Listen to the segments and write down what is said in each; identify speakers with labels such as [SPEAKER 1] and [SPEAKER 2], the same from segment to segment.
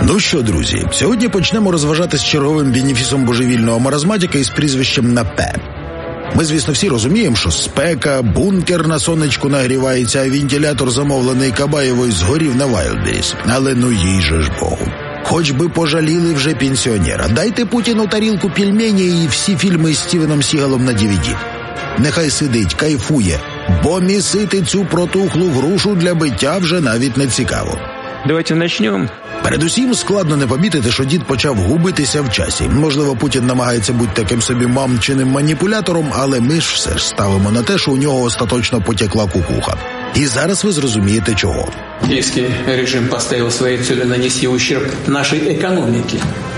[SPEAKER 1] Ну що, друзі, сьогодні почнемо розважати з черговим бенефісом божевільного маразматика із прізвищем на П. Ми, звісно, всі розуміємо, що спека, бункер на сонечку нагрівається, а вентилятор, замовлений Кабаєвою, згорів на Вайлдберріс. Але ну їй же ж Богу. Хоч би пожаліли вже пенсіонера. Дайте Путіну тарілку пельмені і всі фільми з Стівеном Сігалом на DVD. Нехай сидить, кайфує, бо місити цю протухлу грушу для биття вже навіть не цікаво.
[SPEAKER 2] Давайте почнемо.
[SPEAKER 1] Передусім, складно не помітити, що дід почав губитися в часі. Можливо, Путін намагається бути таким собі мамчиним маніпулятором, але ми ж все ж ставимо на те, що у нього остаточно потекла кукуха. І зараз ви зрозумієте, чого.
[SPEAKER 3] Киевский режим поставил своей целью нанести ущерб нашей экономике.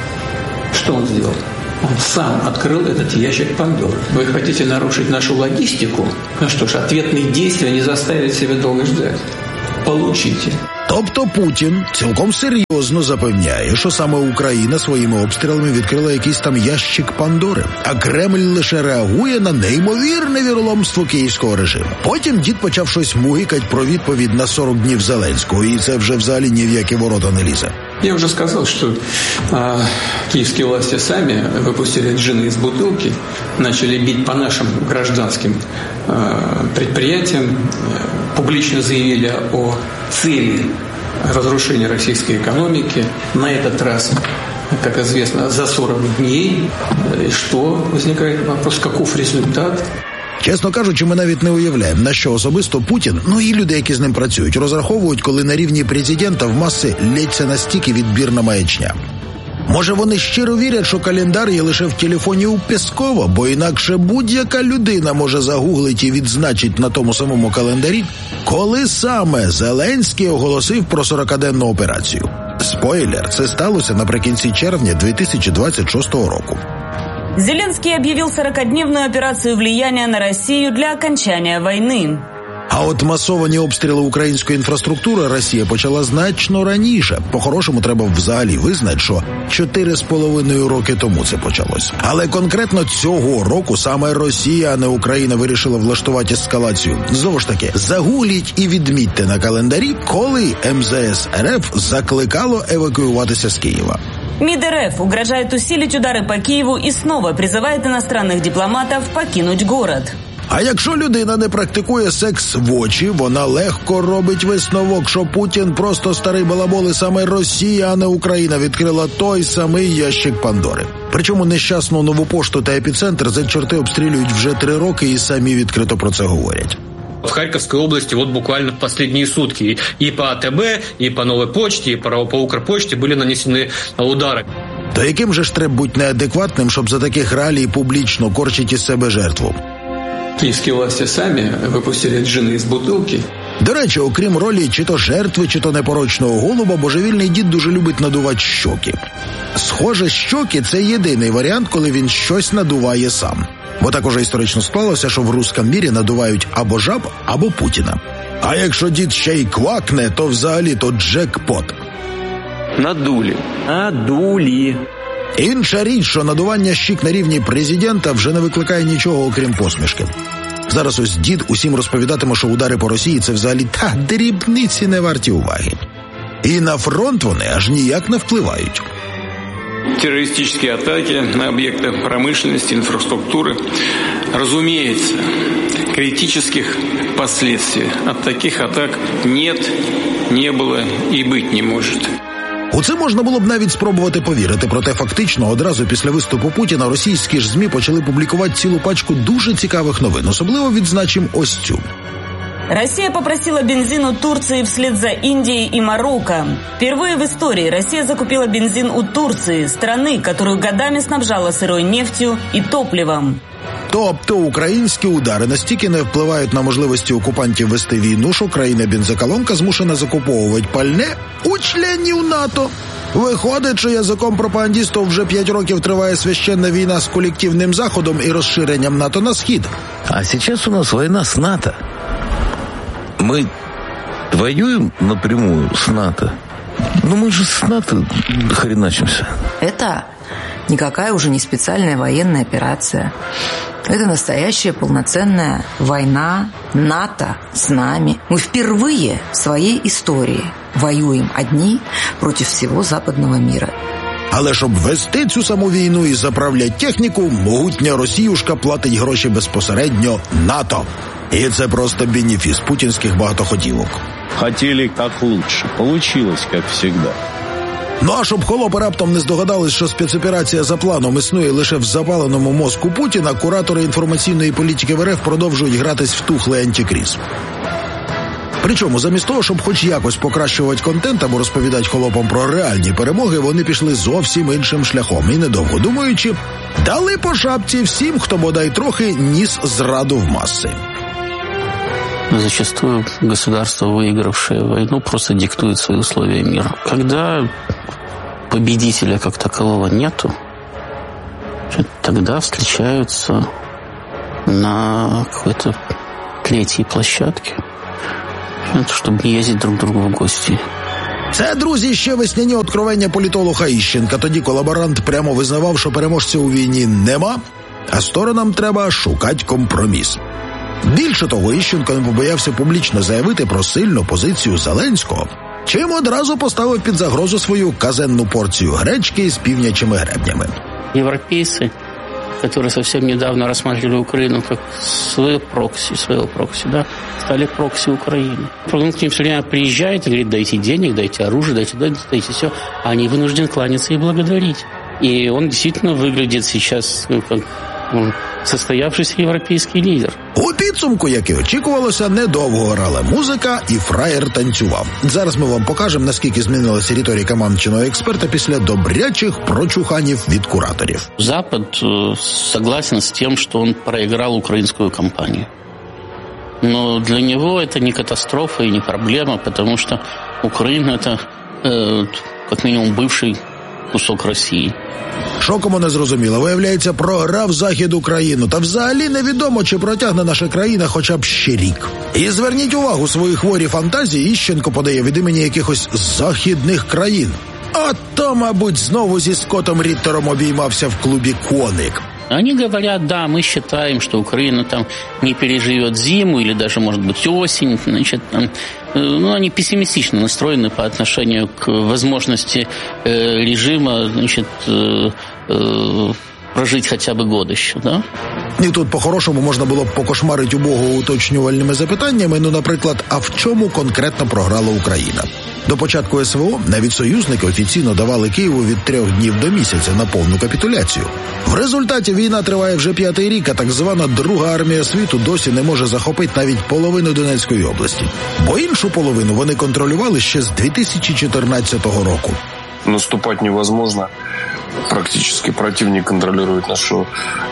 [SPEAKER 3] Что он сделал? Он сам открыл этот ящик Пандоры. Вы хотите нарушить нашу логистику? Ну что ж, ответные действия не заставят себя долго ждать. Получите.
[SPEAKER 1] Тобто Путін цілком серйозно запевняє, що саме Україна своїми обстрілами відкрила якийсь там ящик Пандори, а Кремль лише реагує на неймовірне віроломство київського режиму. Потім дід почав щось мугикать про відповідь на 40 днів Зеленського, і це вже взагалі ні в які ворота не лізе.
[SPEAKER 3] Я уже сказал, что киевские власти сами выпустили джинны из бутылки, начали бить по нашим гражданским предприятиям, публично заявили о цели разрушения российской экономики. На этот раз, как известно, за 40 дней. И что? Возникает вопрос, каков результат?
[SPEAKER 1] Чесно кажучи, ми навіть не уявляємо, на що особисто Путін, ну і люди, які з ним працюють, розраховують, коли на рівні президента в маси лється настільки відбірна маячня. Може, вони щиро вірять, що календар є лише в телефоні у Пєскова, бо інакше будь-яка людина може загуглити і відзначити на тому самому календарі, коли саме Зеленський оголосив про 40-денну операцію. Спойлер, це сталося наприкінці червня 2026 року.
[SPEAKER 4] Зеленский объявил 40-дневную операцию влияния на Россию для окончания войны.
[SPEAKER 1] А от масовані обстріли української інфраструктури Росія почала значно раніше. По-хорошому треба взагалі визнати, що 4,5 роки тому це почалось. Але конкретно цього року саме Росія, а не Україна, вирішила влаштувати ескалацію. Знову ж таки, загугліть і відмітьте на календарі, коли МЗС РФ закликало евакуюватися з Києва.
[SPEAKER 4] МИД РФ угрожает усилить удары по Киеву и снова призывает иностранных дипломатов покинуть город.
[SPEAKER 1] А якщо людина не практикує секс в очі, вона легко робить висновок, що Путін просто старий балабол, і саме Росія, а не Україна відкрила той самий ящик Пандори. Причому нещасну Нову пошту та епіцентр за чорти обстрілюють вже 3 роки і самі відкрито про це говорять.
[SPEAKER 2] В Харьковской области вот буквально в последние сутки и по АТБ, и по Новой почте, и по Укрпочте были нанесены удары.
[SPEAKER 1] То яким же ж треба бути неадекватним, щоб за таких реалій публічно корчити із себе жертву?
[SPEAKER 3] Киевские власти сами выпустили джинны из бутылки.
[SPEAKER 1] До речі, окрім ролі чи то жертви, чи то непорочного голуба, божевільний дід дуже любить надувати щоки. Схоже, щоки – це єдиний варіант, коли він щось надуває сам. Бо так уже історично склалося, що в руському мірі надувають або жаб, або Путіна. А якщо дід ще й квакне, то взагалі то джекпот.
[SPEAKER 2] Надули.
[SPEAKER 1] Інша річ, що надування щік на рівні президента вже не викликає нічого, окрім посмішки. Зараз ось дід усім розповідатиме, що удари по Росії – це взагалі дрібниці не варті уваги. І на фронт вони аж ніяк не впливають.
[SPEAKER 5] Террористические атаки на объекты промышленности, инфраструктуры. Разумеется, критических последствий от таких атак нет, не было и быть не может.
[SPEAKER 1] У це можна було б навіть спробувати повірити, проте фактично одразу після виступу Путіна російські ж ЗМІ почали публікувати цілу пачку дуже цікавих новин. Особливо відзначимо ось цю.
[SPEAKER 4] Россия попросила бензин у Турции вслед за Индией и Марокко. Впервые в истории Россия закупила бензин у Турции, страны, которую годами снабжала сырой нефтью и топливом.
[SPEAKER 1] Тобто українські удари настільки не впливають на можливості окупантів вести війну, що країна-бензоколонка змушена закуповувати пальне у членів НАТО. Виходить, що язиком пропагандистів вже 5 років триває священна війна з колективним Заходом і розширенням НАТО на схід.
[SPEAKER 6] А сейчас у нас война с НАТО. Мы воюем напрямую с НАТО. Но мы же с НАТО хреначимся.
[SPEAKER 7] Это никакая уже не специальная военная операция. Это настоящая полноценная война НАТО с нами. Мы впервые в своей истории воюем одни против всего западного мира.
[SPEAKER 1] Але щоб вести цю саму війну і заправляти техніку, могутня Росіюшка платить гроші безпосередньо НАТО. І це просто бенефіс путінських багатоходівок.
[SPEAKER 8] Хотіли як лучше, получилось як завжди.
[SPEAKER 1] Ну а щоб холопи раптом не здогадались, що спецоперація за планом існує лише в запаленому мозку Путіна, куратори інформаційної політики в РФ продовжують гратись в тухлий антикріз. Причому замість того, щоб хоч якось покращувати контент або розповідати холопам про реальні перемоги, вони пішли зовсім іншим шляхом і, недовго думаючи, дали по шапці всім, хто бодай трохи ніс зраду в маси.
[SPEAKER 9] Зачастую государство, выигравшее войну, просто диктует свои условия мира. Когда победителя как такового нету, тогда встречаются на какой-то третьей площадке, чтобы не ездить друг к другу в гости.
[SPEAKER 1] Це, друзі, ще весняні откровення політолога Іщенка. Тоді колаборант прямо визнавав, що переможця у війні нема, а сторонам треба шукати компроміс. Більше того, Іщенко не побоявся публічно заявити про сильну позицію Зеленського, чим одразу поставив під загрозу свою казенну порцію гречки з півнячими гребнями.
[SPEAKER 9] Европейцы, которые совсем недавно рассматривали Украину как своего прокси, да, стали прокси Украины. Он к ним все время приезжает и говорит: дайте денег, дайте оружие, дайте все. А они вынуждены кланяться и благодарить. И он действительно выглядит сейчас как состоявшийся європейський лідер.
[SPEAKER 1] У підсумку, як і очікувалося, недовго грала музика і фраєр танцював. Зараз ми вам покажемо, наскільки змінилася риторика мамчиного експерта після добрячих прочуханів від кураторів.
[SPEAKER 9] Запад согласен с тем, что он проиграл украинскую кампанию. Но для него это не катастрофа и не проблема, потому что Украина – это как минимум бывший кусок Росії.
[SPEAKER 1] Що кому не зрозуміло, виявляється, програв Захід Україну. Та взагалі невідомо, чи протягне наша країна хоча б ще рік. І зверніть увагу, свої хворі фантазії Іщенко подає від імені якихось західних країн. А то, мабуть, знову зі Скоттом Ріттером обіймався в клубі «Коник».
[SPEAKER 9] Они говорят: да, мы считаем, что Украина там не переживет зиму или даже, может быть, осень. Значит, они пессимистично настроены по отношению к возможности режима, значит, прожить хоча б год ще, да?
[SPEAKER 1] І тут по-хорошому можна було б покошмарити убого уточнювальними запитаннями, наприклад, а в чому конкретно програла Україна? До початку СВО навіть союзники офіційно давали Києву від 3 днів до місяця на повну капітуляцію. В результаті війна триває вже 5-й рік, а так звана Друга армія світу досі не може захопити навіть половину Донецької області. Бо іншу половину вони контролювали ще з 2014 року.
[SPEAKER 10] Наступати невозможно. Практически противник контролирует нашу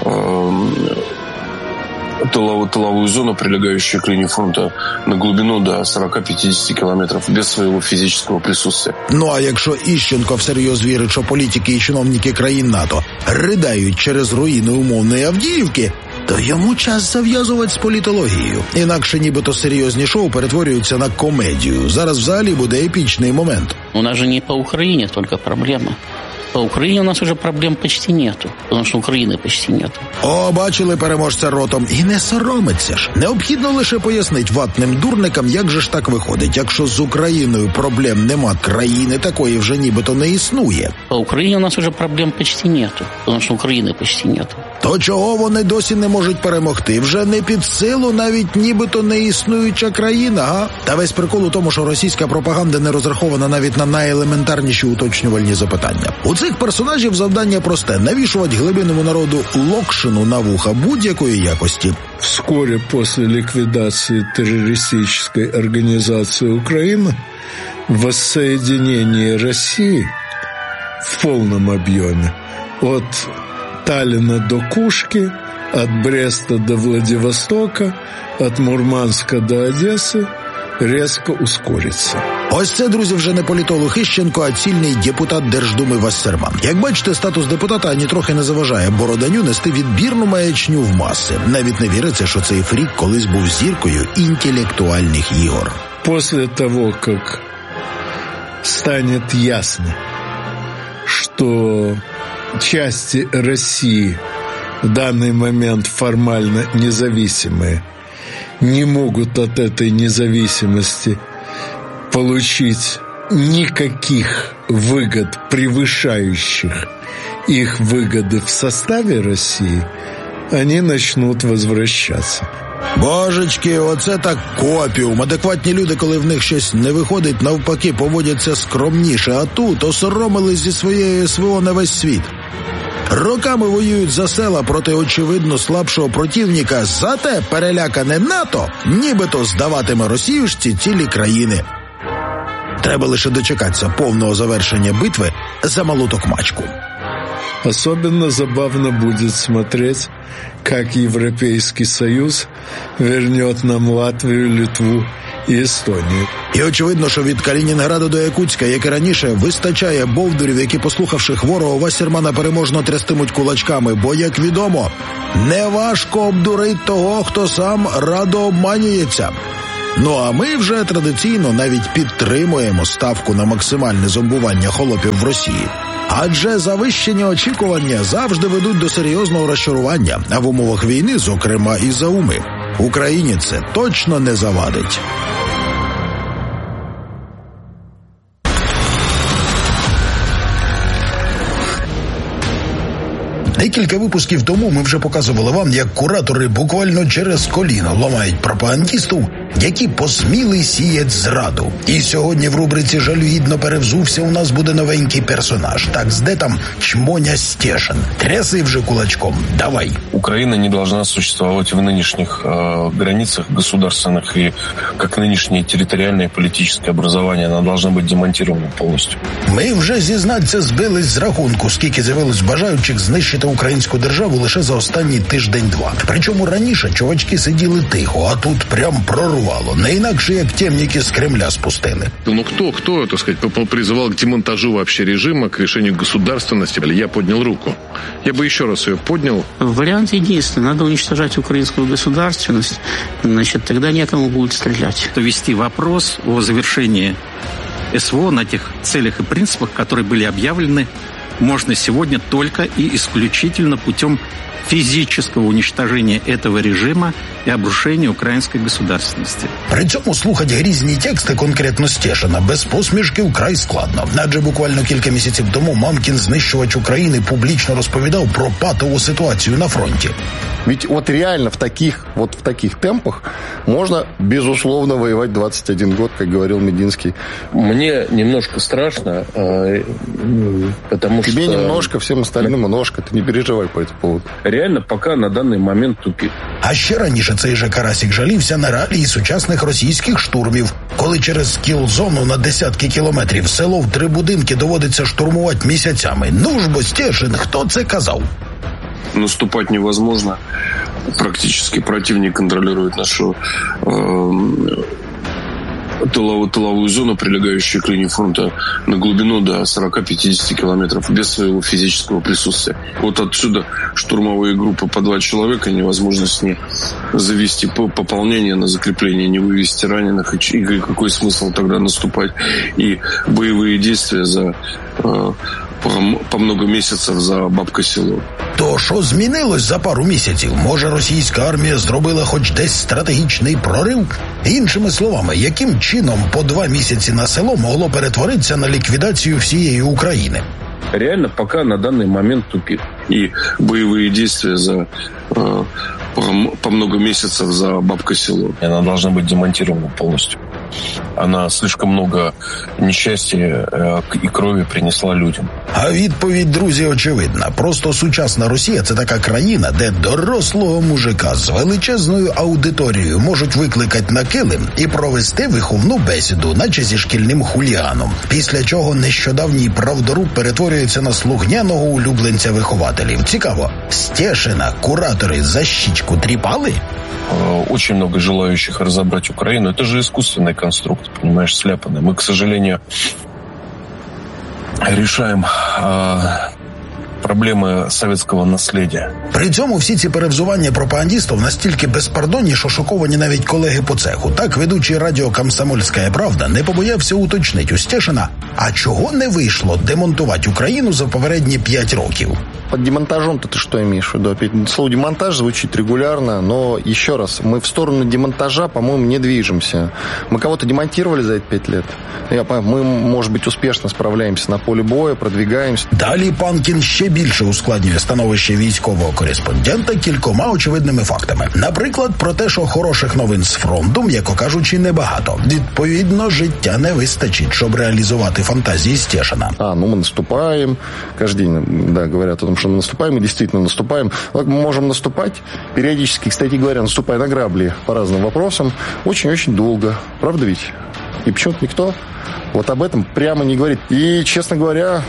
[SPEAKER 10] тыловую зону, прилегающую к линии фронта, на глубину до 40-50 километров без своего физического присутствия.
[SPEAKER 1] Ну а якщо Іщенко всерйоз вірить, що політики і чиновники країн НАТО ридають через руїни умовної Авдіївки, то йому час зав'язувати з політологією. Інакше нібито серйозні шоу перетворюються на комедію. Зараз взагалі буде епічний момент.
[SPEAKER 9] У нас же не по Україні тільки проблема. По Україні у нас уже проблем почти нету, тому що України почти нету.
[SPEAKER 1] О, бачили переможця ротом. І не соромиться ж. Необхідно лише пояснити ватним дурникам, як же ж так виходить. Якщо з Україною проблем нема, країни такої вже нібито не існує.
[SPEAKER 9] По Україні у нас уже проблем почти нету, тому що України почти нету.
[SPEAKER 1] То чого вони досі не можуть перемогти? Вже не під силу навіть нібито не існуюча країна, га? Та весь прикол у тому, що російська пропаганда не розрахована навіть на найелементарніші уточнювальні запитання. У цих персонажів завдання просте – навішувати глибинному народу локшину на вуха будь-якої якості.
[SPEAKER 11] Вскоре после ликвидации террористической организации Украины воссоединение России в полном объеме от Таллина до Кушки, от Бреста до Владивостока, от Мурманска до Одессы резко ускориться.
[SPEAKER 1] Ось це, друзі, вже не політолог Іщенко, а цільний депутат Держдуми Вассерман. Як бачите, статус депутата ані трохи не заважає Бороданю нести відбірну маячню в маси. Навіть не віриться, що цей фрік колись був зіркою інтелектуальних ігор.
[SPEAKER 11] После того, как станет ясно, что части России, в данный момент формально независимые, не могут от этой независимости получить никаких выгод, превышающих их выгоды в составе России, они начнут возвращаться.
[SPEAKER 1] Божечки, оце так копіум. Адекватні люди, коли в них щось не виходить, навпаки, поводяться скромніше. А тут осоромились зі своєю СВО на весь світ. Роками воюють за села проти, очевидно, слабшого противника. Зате перелякане НАТО нібито здаватиме росіюшці цілі країни. Треба лише дочекатися повного завершення битви за малу Токмачку.
[SPEAKER 11] Особенно забавно будет смотреть, как Европейский Союз вернет нам Латвию, Литву і Естонію.
[SPEAKER 1] І очевидно, що від Калінінграда до Якутська, як і раніше, вистачає бовдурів, які, послухавши хворого Вассермана, переможно трястимуть кулачками. Бо, як відомо, неважко обдурить того, хто сам радо обманюється. Ну а ми вже традиційно навіть підтримуємо ставку на максимальне зомбування холопів в Росії. Адже завищені очікування завжди ведуть до серйозного розчарування, а в умовах війни, зокрема, і за уми. Україні це точно не завадить. Декілька випусків тому ми вже показували вам, як куратори буквально через коліно ламають пропагандистів, які посміли сіять зраду. І сьогодні в рубриці «Жалюгідно перевзувся» у нас буде новенький персонаж. Так, де там Чмоня Стешин? Тряси вже кулачком. Давай.
[SPEAKER 10] Украина не должна существовать в нынешних границах государственных, и как нынешнее территориальное и политическое образование, она должна быть демонтирована полностью.
[SPEAKER 1] Ми вже, зізнаться, збились з рахунку, скільки з'явилось бажаючих знищити українську державу лише за останній тиждень-два. Причому раніше чувачки сиділи тихо, а тут прям прорвало. Не інакше, як темники з Кремля спустили.
[SPEAKER 12] Ну кто, так сказать, призывал к демонтажу вообще режима, к решению государственности? Я поднял руку. Я бы еще раз ее поднял.
[SPEAKER 9] Вариант единственный. Надо уничтожать украинскую государственность. Значит, тогда некому будет стрелять.
[SPEAKER 13] Вести вопрос о завершении СВО на тех целях и принципах, которые были объявлены, можно сегодня только и исключительно путем физического уничтожения этого режима і обрушення української государственності.
[SPEAKER 1] При цьому слухати грізні тексти конкретно Стешина без посмішки вкрай складно. Адже буквально кілька місяців тому мамкін знищувач України публічно розповідав про патову ситуацію на фронті.
[SPEAKER 14] Ведь вот реально в таких темпах можно, безусловно, воевать 21 год, как говорил Мединский.
[SPEAKER 10] Мне немножко страшно, потому что...
[SPEAKER 14] Тебе немножко, всем остальным немножко. Ты не переживай по этому поводу.
[SPEAKER 10] Реально пока на данный момент тупик.
[SPEAKER 1] А ще раніше цей же Карасік жалівся на реалії сучасних російських штурмів, коли через кіл-зону на десятки кілометрів село в 3 будинки доводиться штурмувати місяцями. Ну ж бо, Стешин, хто це казав?
[SPEAKER 10] Наступать невозможно. Практически противник контролирует нашу тыловую зону, прилегающую к линии фронта, на глубину до 40-50 километров без своего физического присутствия. Вот отсюда штурмовые группы по 2 человека, невозможность не завести пополнение на закрепление, не вывести раненых. И какой смысл тогда наступать? И боевые действия по много місяців за бабка-село.
[SPEAKER 1] То що змінилось за пару місяців? Може, російська армія зробила хоч десь стратегічний прорив? Іншими словами, яким чином по 2 місяці на село могло перетворитися на ліквідацію всієї України?
[SPEAKER 10] Реально пока на данный момент тупик. И боевые действия по много месяцев за бабка-село. Она должна быть демонтирована полностью. Она слишком много нещастя і крові принесла людям.
[SPEAKER 1] А відповідь, друзі, очевидна. Просто сучасна Росія – це така країна, де дорослого мужика з величезною аудиторією можуть викликати на килим і провести виховну бесіду, наче зі шкільним хуліганом. Після чого нещодавній правдоруб перетворюється на слухняного улюбленця вихователів. Цікаво, Стешина куратори за щічку тріпали?
[SPEAKER 10] Очень много желающих разобрать Украину. Это же искусственный конструкт, понимаешь, сляпанный. Мы, к сожалению, решаем проблемы советского наследия.
[SPEAKER 1] При цьому всі ці перевзування пропагандистів настільки безпардонні, що шоковані навіть колеги по цеху. Так, ведучий радіо «Комсомольська правда» не побоявся уточнити у Стешина, а чого не вийшло демонтувати Україну за попередні 5 років?
[SPEAKER 14] Под демонтажом-то ты что имеешь в виду? Опять слово «демонтаж» звучит регулярно, но еще раз, мы в сторону демонтажа, по-моему, не движемся. Мы кого-то демонтировали за эти 5 лет? Мы, может быть, успешно справляемся на поле боя, продвигаемся.
[SPEAKER 1] Далі Панкін ще більше ускладнює становище військового кореспондента кількома очевидними фактами. Наприклад, про те, що хороших новин з фронту, м'яко кажучи, небагато. Відповідно, життя не вистачить, щоб реалізувати фантазії Стешина.
[SPEAKER 14] Мы наступаем. Каждый день, да, говорят о том, что мы наступаем, и действительно наступаем. Мы можем наступать периодически, кстати говоря, наступая на грабли по разным вопросам, очень-очень долго. Правда ведь? И почему-то никто вот об этом прямо не говорит. И, честно говоря,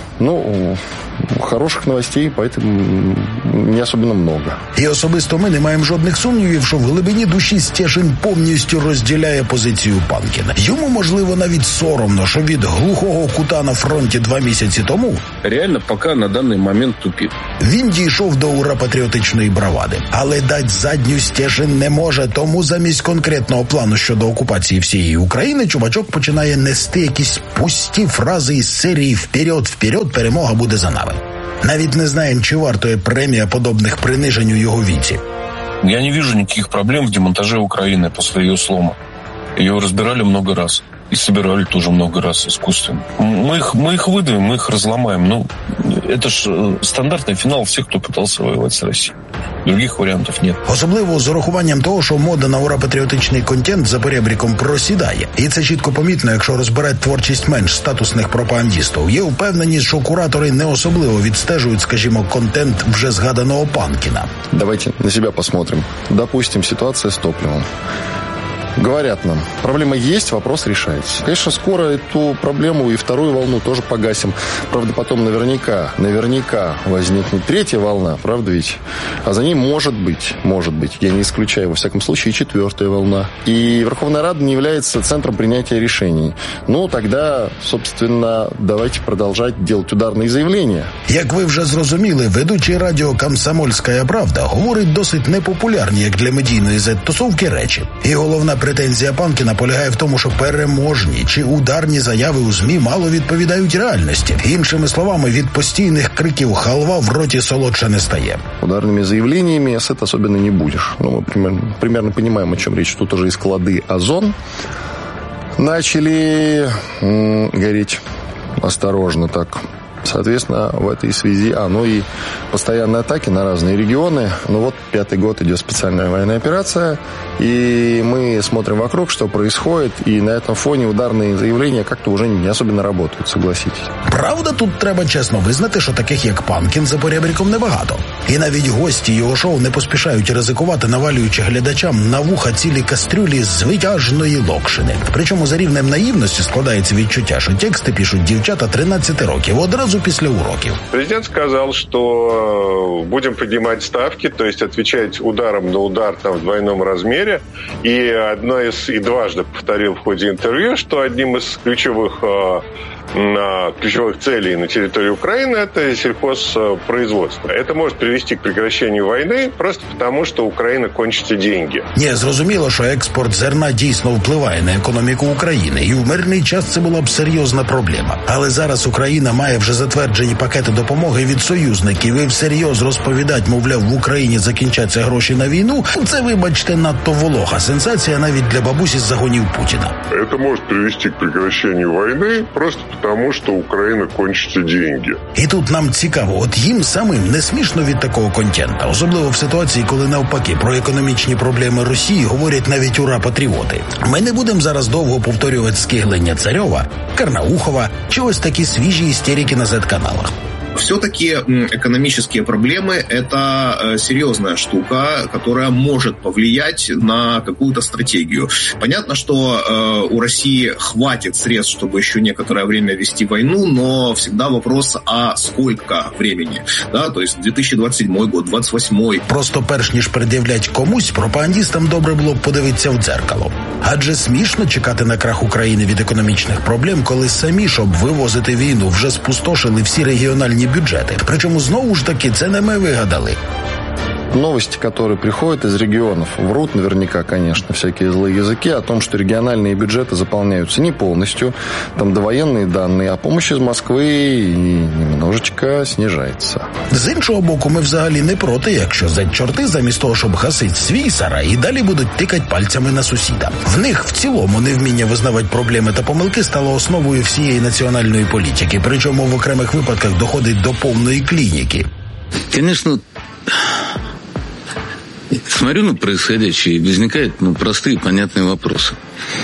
[SPEAKER 14] хороших новостей, поэтому не особенно много.
[SPEAKER 1] І особисто ми не маємо жодних сумнівів, що в глибині душі Стешин повністю розділяє позицію Панкіна. Йому, можливо, навіть соромно, що від глухого кута на фронті 2 місяці тому
[SPEAKER 10] Реально, пока на данный момент тупик.
[SPEAKER 1] Він дійшов до ура-патріотичної бравади. Але дать задню Стешин не може, тому замість конкретного плану щодо окупації всієї України чувачок починає нести якісь пусті фрази із серії «Вперед, вперед, перемога буде за нами». Навіть не знаємо, чи вартує премія подобних принижень у його віці.
[SPEAKER 10] Я не вижу никаких проблем в демонтаже Украины после ее слома. Ее разбирали много раз. И собирали тоже много раз искусственно. Мы их выдавим, мы их разломаем. Это ж стандартный финал всех, кто пытался воевать с Россией. Других варіантів нет.
[SPEAKER 1] Особливо з урахуванням того, що мода на ура-патріотичний контент за перебріком просідає. І це чітко помітно, якщо розбирати творчість менш статусних пропагандистів. Є впевненість, що куратори не особливо відстежують, скажімо, контент вже згаданого Панкіна.
[SPEAKER 14] Давайте на себя посмотрим. Допустим, ситуация с топливом. Говорят нам, проблема есть, вопрос решается. Конечно, скоро эту проблему и вторую волну тоже погасим. Правда, потом наверняка возникнет 3-я волна, правда ведь? А за ней может быть, я не исключаю, во всяком случае, и 4-я волна. И Верховная Рада не является центром принятия решений. Тогда, собственно, давайте продолжать делать ударные заявления.
[SPEAKER 1] Як ви вже зрозуміли, ведучий радіо «Комсомольська правда» говорить досить непопулярні, як для медійної зет-тусовки, речі. І головна претензія Панкіна полягає в тому, що переможні чи ударні заяви у ЗМІ мало відповідають реальності. Іншими словами, від постійних криків «халва» в роті солодше не стає.
[SPEAKER 14] Ударными заявлениями сыт особенно не будешь. Мы примерно понимаем, о чем речь. Тут уже и склады «Озон» начали гореть осторожно так. Соответственно, в этой связи, и постоянные атаки на разные регионы. 5-й год идет специальная военная операция, и мы смотрим вокруг, что происходит, и на этом фоне ударные заявления как-то уже не особенно работают, согласитесь.
[SPEAKER 1] Правда, тут треба чесно визнати, що таких як Панкін за поребриком небагато. І навіть гості його шоу не поспішають ризикувати, навалюючи глядачам на вуха цілі кастрюлі звитяжної локшини. Причому за рівнем наївності складається відчуття, що тексти пишуть дівчата 13 років, одразу після уроків.
[SPEAKER 15] Президент сказал, что будем поднимать ставки, то есть отвечать ударом на удар в двойном размере. И дважды повторил в ходе интервью, что одним из ключевых целей на территории Украины – это сельхозпроизводство. Это может привести к прекращению войны просто потому, что Украина кончатся деньги.
[SPEAKER 1] Ні, зрозуміло, що експорт зерна дійсно впливає на економіку України, і в мирний час це була б серйозна проблема. Але зараз Україна має вже затверджені пакети допомоги від союзників, і всерйоз розповідати, мовляв, в Україні закінчаться гроші на війну – це, вибачте, надто волога сенсація навіть для бабусі з загонів Путіна.
[SPEAKER 15] Это может привести к прекращению войны просто потому, что Украина кончатся деньги.
[SPEAKER 1] І тут нам цікаво, от їм самим не смішно від такого контента, особливо в ситуації, коли навпаки про економічні проблеми Росії говорять навіть ура-патріоти. Ми не будемо зараз довго повторювати скиглення Царьова, Карнаухова чи ось такі свіжі істерики на Z-каналах.
[SPEAKER 16] Все-таки экономические проблемы – это серьезная штука, которая может повлиять на какую-то стратегию. Понятно, что у России хватит средств, чтобы еще некоторое время вести войну, но всегда вопрос, а сколько времени? Да, то есть 2027 год, 2028.
[SPEAKER 1] Просто перш ніж пред'являть комусь, пропагандистам добре було б подивитися в дзеркало. Адже смішно чекати на крах України від економічних проблем, коли самі, щоб вивозити війну, вже спустошили всі регіональні національні бюджети. Причому, знову ж таки, це не ми вигадали.
[SPEAKER 14] Новости, которые приходят из регионов, врут наверняка, конечно, всякие злые языки о том, что региональные бюджеты заполняются не полностью, там довоенные данные, а помощь из Москвы немножечко снижается.
[SPEAKER 1] З іншого боку, ми взагалі не проти, якщо зет-чорти замість того, щоб гасити свій сарай, і далі будуть тикати пальцями на сусіда. В них в цілому невміння визнавати проблеми та помилки стало основою всієї національної політики, причому в окремих випадках доходить до повної клініки.
[SPEAKER 6] Конечно, смотрю на происходящее, и возникают простые, понятные вопросы.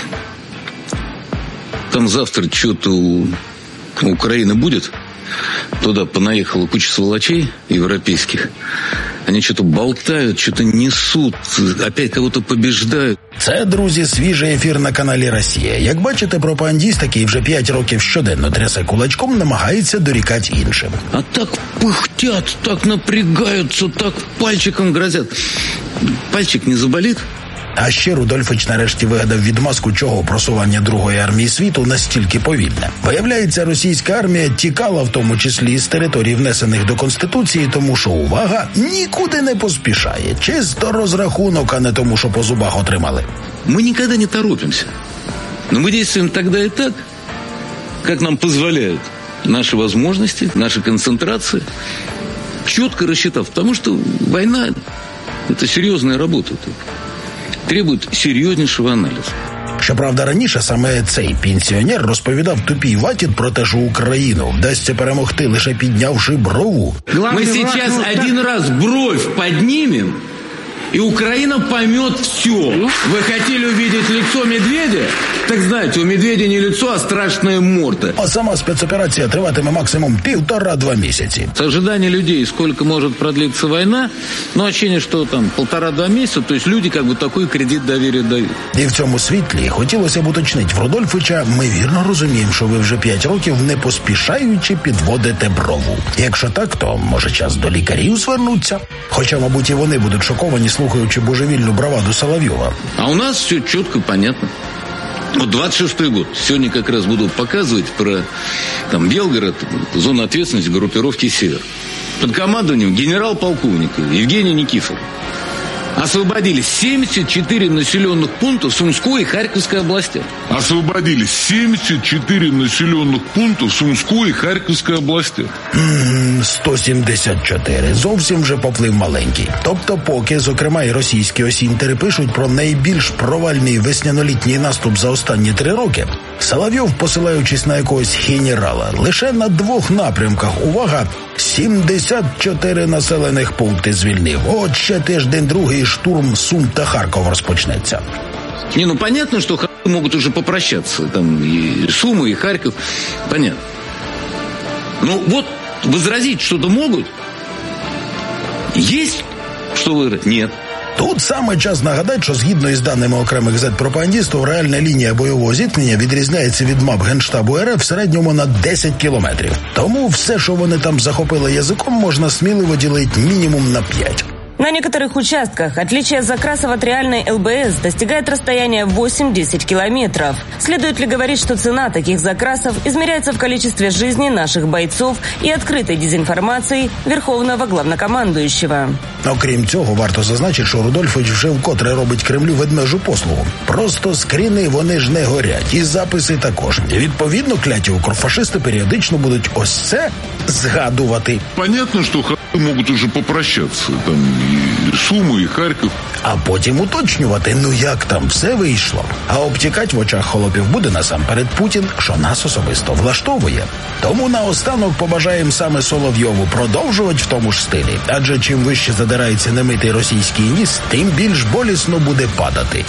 [SPEAKER 6] Там завтра что-то у Украины будет. Туда понаехала куча сволочей европейских. Они что-то болтают, что-то несут, опять кого-то побеждают.
[SPEAKER 1] Це, друзі, свіжий ефір на каналі «Росія». Як бачите, пропагандіст, який вже 5 років щоденно трясе кулачком, намагається дорікати іншим.
[SPEAKER 6] А так пыхтят, так напрягаются, так пальчиком грозят. Пальчик не заболит?
[SPEAKER 1] А ще Рудольфович нарешті вигадав відмазку, чого просування Другої армії світу настільки повільне. Виявляється, російська армія тікала в тому числі з територій, внесених до Конституції, тому що, увага, нікуди не поспішає. Чисто розрахунок, а не тому, що по зубах отримали.
[SPEAKER 6] Мы никогда не торопимся. Но мы действуем тогда и так, как нам позволяют наши возможности, наша концентрация, четко рассчитав. Потому что война – это серьезная работа. Требують серйознішого аналізу.
[SPEAKER 1] Щоправда, раніше саме цей пенсіонер розповідав тупій ватід про те, що Україну вдасться перемогти, лише піднявши брову.
[SPEAKER 6] Ми зараз один раз бровь піднімемо, и Украина поймет все. Вы хотели увидеть лицо медведя? Так знаете, у медведя не лицо, а страшная морда.
[SPEAKER 1] А сама спецоперація триватиме максимум 1,5-2 місяці.
[SPEAKER 6] С ожидания людей, сколько может продлиться война, но ощущение, что там 1,5-2 месяца, то есть люди как бы такой кредит доверия дают.
[SPEAKER 1] І в цьому світлі хотілося б уточнити в Рудольфовича, ми вірно розуміємо, що ви вже 5 років не поспішаючи підводите брову. Якщо так, то може час до лікарів звернуться. Хоча, мабуть, і вони будуть шоковані, слухаючи божевільну браваду Соловьева.
[SPEAKER 6] А у нас все четко и понятно. Вот 26-й год. Сегодня как раз буду показывать про там Белгород, зону ответственности группировки «Север». Под командованием генерал-полковника Евгения Никифорова освободили 74 населенных пункта в Сумской и Харьковской областях.
[SPEAKER 17] Освободили 74 населенных пункта в Сумской и Харьковской областях.
[SPEAKER 1] 174. Зовсім вже поплив маленький. Тобто поки, зокрема, і російські осінтери пишуть про найбільш провальний веснянолітній наступ за останні 3 роки, Соловйов, посилаючись на якогось генерала, лише на 2 напрямках, увага, 74 населених пункти звільнив. От ще тиждень-другий штурм Сум та Харкова розпочнеться.
[SPEAKER 6] Не, ну понятно, что могут уже попрощаться. Там и Сумы, и Харьков. Понятно. Ну вот возразить что-то могут? Есть что выиграть? Нет.
[SPEAKER 1] Тут саме час нагадати, що згідно із даними окремих зет-пропагандістів, реальна лінія бойового зіткнення відрізняється від мап Генштабу РФ в середньому на 10 кілометрів. Тому все, що вони там захопили язиком, можна сміливо ділити мінімум на 5.
[SPEAKER 4] На некоторых участках отличие закрасов от реальной ЛБС достигает расстояния 8-10 километров. Следует ли говорить, что цена таких закрасов измеряется в количестве жизней наших бойцов и открытой дезинформацией Верховного Главнокомандующего?
[SPEAKER 1] Окрім цього, варто зазначити, що Рудольфович вже вкотре робить Кремлю ведмежу послугу. Просто скріни, вони ж не горять, і записи також. І відповідно, кляті укрфашисти періодично будуть ось це згадувати.
[SPEAKER 17] Понятно, що можуть уже попрощатися. Там і Суми, і Харків.
[SPEAKER 1] А потім уточнювати, ну як там все вийшло. А обтікать в очах холопів буде насамперед Путін, що нас особисто влаштовує. Тому наостанок побажаємо саме Соловйову продовжувати в тому ж стилі. Адже чим вище задирається немитий російський ніс, тим більш болісно буде падати.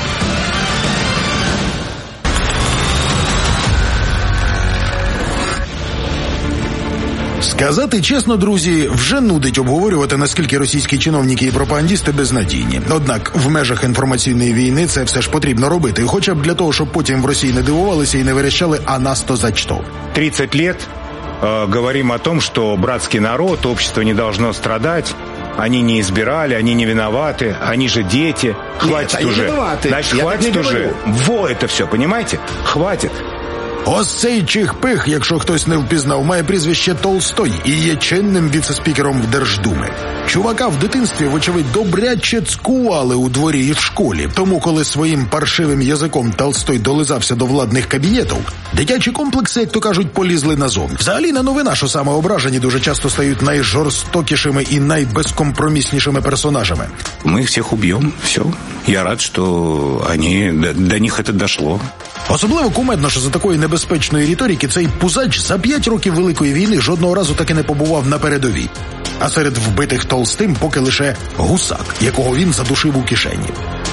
[SPEAKER 1] Сказати чесно, друзі, вже нудить обговорювати, наскільки російські чиновники і пропагандісти безнадійні. Однак в межах інформаційної війни це все ж потрібно робити, хоча б для того, щоб потім в Росії не дивувалися і не верещали «а нас-то за что?».
[SPEAKER 18] 30 лет говорим о том, что братский народ, общество не должно страдать, они не избирали, они не виноваты, они же дети. Хватит уже. Значит, хватит уже. Во это все, понимаете? Хватит.
[SPEAKER 1] Ось цей чих-пих, якщо хтось не впізнав, має прізвище Толстой і є чинним віце-спікером в Держдумі. Чувака в дитинстві, вочевидь, добряче цкували у дворі і в школі. Тому, коли своїм паршивим язиком Толстой долизався до владних кабінетів, дитячі комплекси, як то кажуть, полізли назовні. Взагалі не новина, що самоображені дуже часто стають найжорстокішими і найбезкомпроміснішими персонажами.
[SPEAKER 18] Мы их всех убьем, все. Я рад, что до них это дошло.
[SPEAKER 1] Особливо кумедно, що за такої небезпечної риторики цей пузач за 5 років Великої війни жодного разу таки не побував на передовій. А серед вбитих Толстим поки лише гусак, якого він задушив у кишені.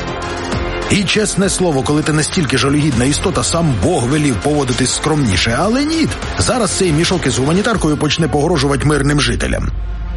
[SPEAKER 1] І чесне слово, коли ти настільки жалюгідна істота, сам Бог велів поводитись скромніше. Але ні, зараз цей мішок із гуманітаркою почне погрожувати мирним жителям.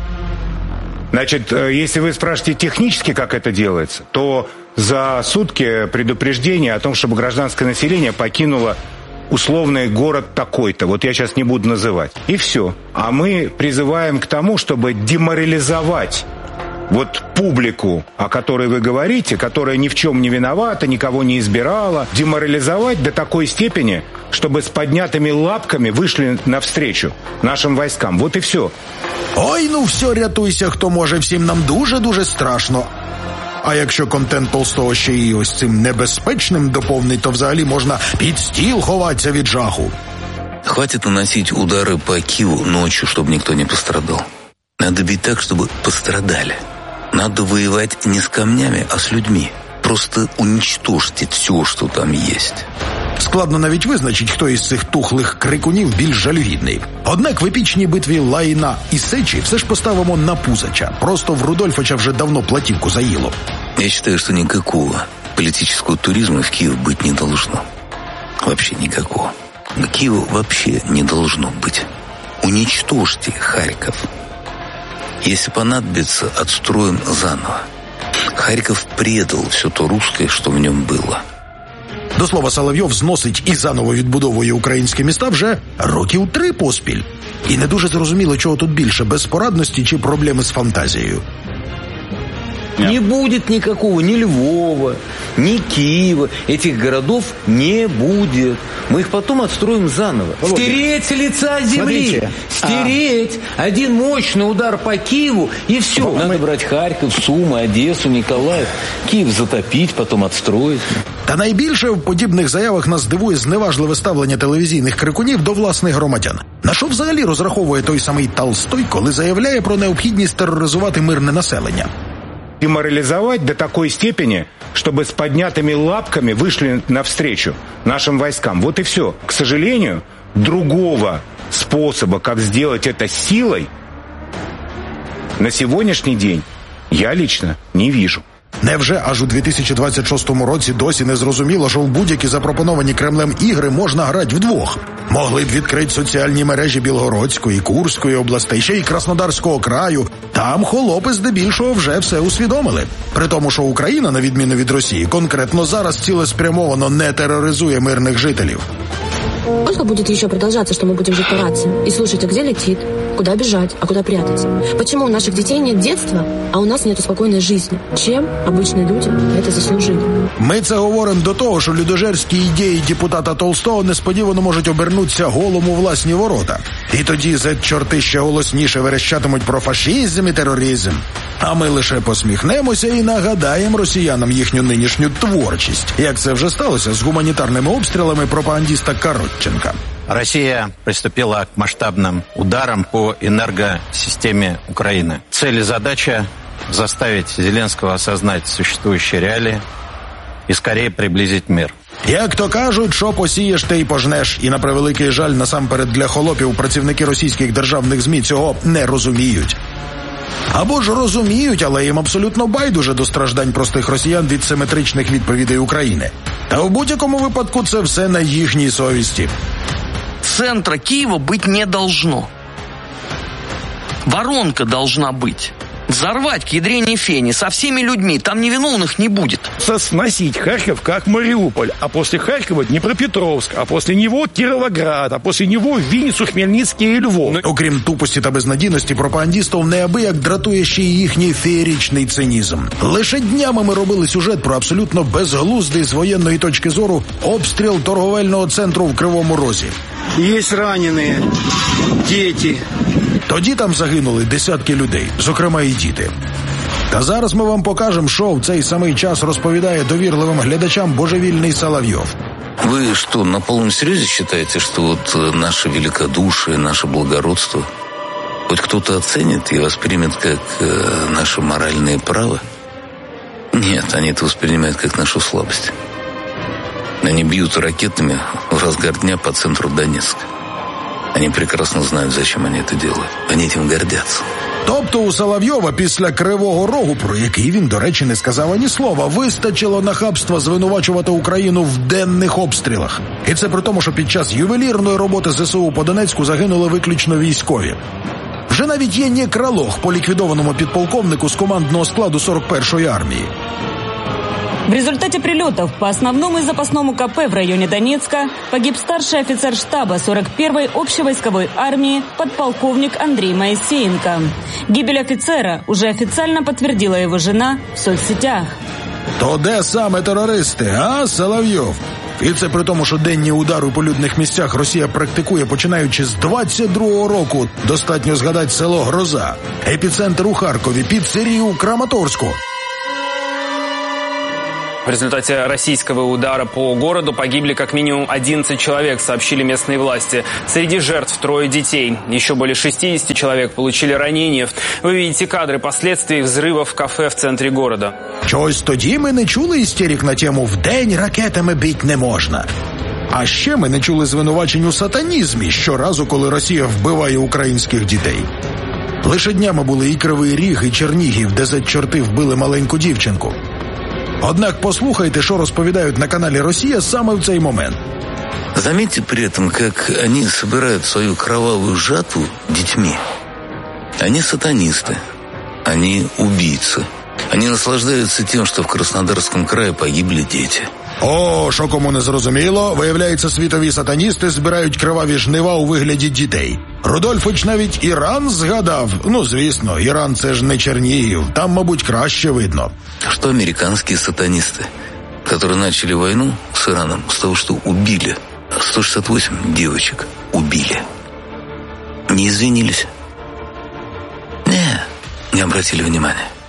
[SPEAKER 18] Значит, если вы спрашиваете технически, как это делается, то за сутки предупреждение о том, чтобы гражданское население покинуло условный город такой-то. Вот я сейчас не буду называть. И все. А мы призываем к тому, чтобы деморализовать вот публику, о которой вы говорите, которая ни в чем не виновата, никого не избирала, деморализовать до такой степени, чтобы с поднятыми лапками вышли навстречу нашим войскам. Вот и все.
[SPEAKER 1] Ой, ну все, рятуйся, хто може, всім нам дуже-дуже страшно. А якщо контент Толстого ще і ось цим небезпечним доповнить, то взагалі можна під стіл ховатися від жаху.
[SPEAKER 19] Хватит наносить удары по Киеву ночью, чтобы никто не пострадал. Надо бить так, чтобы пострадали. Надо воевать не с камнями, а с людьми. Просто уничтожьте все, что там есть.
[SPEAKER 1] Складно навіть визначить, хто із цих тухлих крикунів більш жалюгідний. Однак в епічній битві Лайна і Сечі все ж поставимо на Пузача. Просто в Рудольфича вже давно платівку заїло.
[SPEAKER 19] Я считаю, что никакого политического туризма в Киеве быть не должно. Вообще никакого. Киева вообще не должно быть. Уничтожьте Харьков. Если понадобится, отстроим заново. Харьков предал все то русское, что в нем было.
[SPEAKER 1] До слова, Соловйов зносить і заново відбудовує українські міста вже років 3 поспіль. І не дуже зрозуміло, чого тут більше – безпорадності чи проблеми з фантазією.
[SPEAKER 20] Не будет никакого ни Львова, ни Киева. Этих городов не будет. Мы их потом отстроим заново. Стереть с лица земли. Смотрите. Стереть. Один мощный удар по Киеву, и все. Надо брать Харьков, Сумы, Одессу, Николаев. Киев затопить, потом отстроить.
[SPEAKER 1] Та найбільше в подібних заявах нас дивує зневажливе ставлення телевізійних крикунів до власних громадян. На що взагалі розраховує той самий Толстой, коли заявляє про необхідність тероризувати мирне населення?
[SPEAKER 18] Деморализовать до такой степени, чтобы с поднятыми лапками вышли навстречу нашим войскам. Вот и все. К сожалению, другого способа, как сделать это силой, на сегодняшний день я лично не вижу.
[SPEAKER 1] Невже аж у 2026 році досі не зрозуміло, що в будь-які запропоновані Кремлем ігри можна грати вдвох? Могли б відкрити соціальні мережі Білгородської, Курської областей, ще й Краснодарського краю. Там холопи здебільшого вже все усвідомили. При тому, що Україна, на відміну від Росії, конкретно зараз цілеспрямовано не тероризує мирних жителів.
[SPEAKER 21] Сколько будет еще продолжаться, что мы будем жить по рации и слушать, а где летит, куда бежать, а куда прятаться? Почему у наших детей нет детства, а у нас нет спокойной жизни? Чем обычные люди это заслужили?
[SPEAKER 1] Ми це говоримо до того, що людожерські ідеї депутата Толстого несподівано можуть обернутися голом у власні ворота. І тоді зет-чорти ще голосніше верещатимуть про фашизм і тероризм. А ми лише посміхнемося і нагадаємо росіянам їхню нинішню творчість, як це вже сталося з гуманітарними обстрілами пропагандиста Коротченка.
[SPEAKER 13] Россия приступила к масштабным ударам по энергосистеме Украины. Цель и задача – заставить Зеленского осознать существующие реалии и скорее приблизить мир.
[SPEAKER 1] Як то кажуть, що посієш, те й пожнеш. І на превеликий жаль, насамперед для холопів, працівники російських державних ЗМІ цього не розуміють. Або ж розуміють, але їм абсолютно байдуже до страждань простих росіян від симетричних відповідей України. Та в будь-якому випадку це все на їхній совісті.
[SPEAKER 22] Центра Киева быть не должно. Воронка должна быть. Взорвать к ядрене фени со всеми людьми, там невиновных не будет.
[SPEAKER 2] Сносить Харьков как Мариуполь, а после Харькова Дніпропетровськ, а после него Кіровоград, а после него Вінницю, Хмельницький і Львов.
[SPEAKER 1] Окрім тупості та безнадійності пропагандістів, неабияк дратує ще й їхній феєричний цинізм. Лише днями ми робили сюжет про абсолютно безглуздий з воєнної точки зору обстріл торговельного центру в Кривому Розі.
[SPEAKER 2] Є ранені, діти.
[SPEAKER 1] Тоді там загинули десятки людей, зокрема і діти. Та зараз ми вам покажемо, що в цей самий час розповідає довірливим глядачам божевільний Соловйов.
[SPEAKER 19] Вы что, на полном серьезе считаете, что вот наше великодушие, наше благородство хоть кто-то оценит и воспримет как наше моральное право? Нет, они это воспринимают как нашу слабость. Они бьют ракетами в разгар дня по центру Донецка. Они прекрасно знают, зачем они это делают. Они этим гордятся.
[SPEAKER 1] Тобто у Соловйова після Кривого Рогу, про який він, до речі, не сказав ані слова, вистачило нахабства звинувачувати Україну в денних обстрілах. І це при тому, що під час ювелірної роботи ЗСУ по Донецьку загинули виключно військові. Вже навіть є некролог по ліквідованому підполковнику з командного складу 41-ї армії.
[SPEAKER 4] В результате прилетов по основному и запасному КП в районе Донецка погиб старший офицер штаба 41-й общевойсковой армии подполковник Андрей Моисеенко. Гибель офицера уже официально подтвердила его жена в соцсетях.
[SPEAKER 1] То де саме терористи, а, Соловйов? І це при тому, що денні удари по людних місцях Росія практикує, починаючи з 22-го року. Достатньо згадати село Гроза, епіцентр у Харкові, піцерію у Краматорську.
[SPEAKER 3] В результате российского удара по городу погибли как минимум 11 человек, сообщили местные власти. Среди жертв 3 детей. Еще более 60 человек получили ранения. Вы видите кадры последствий взрыва в кафе в центре города.
[SPEAKER 1] Чогось тоді ми не чули істерик на тему «Вдень ракетами бить не можна». А ще ми не чули звинувачень у сатанізмі щоразу, коли Росія вбиває українських дітей. Лише днями були і Кривий Ріг, і Чернігів, де зет-чорти вбили маленьку дівчинку. Однак послухайте, що розповідають на каналі «Росія» саме в цей момент.
[SPEAKER 19] Заметьте при этом, как они собирают свою кровавую жатву детьми. Они сатанисты, они убийцы. Они наслаждаются тем, что в Краснодарском крае погибли дети.
[SPEAKER 1] О, що кому не зрозуміло, виявляється, світові сатаністи збирають криваві жнива у вигляді дітей. Рудольфович навіть Іран згадав. Ну, звісно, Іран – це ж не Чернігів, там, мабуть, краще видно.
[SPEAKER 19] Что американские сатанисты, которые начали войну с Ираном с того, что убили 168 девочек, убили. Не извинились? Не обратили внимания.